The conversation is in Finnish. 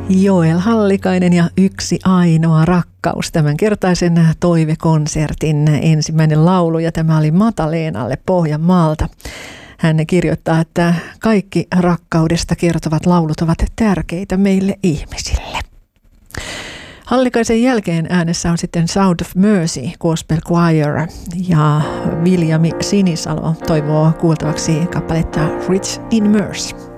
Joel Hallikainen ja Yksi ainoa rakkaus. Tämänkertaisen toivekonsertin ensimmäinen laulu, ja tämä oli Mataleenalle Pohjanmaalta. Hän kirjoittaa, että kaikki rakkaudesta kertovat laulut ovat tärkeitä meille ihmisille. Hallikaisen jälkeen äänessä on sitten Sound of Mercy Gospel Choir, ja Viljami Sinisalo toivoo kuultavaksi kappaletta Rich in Mercy.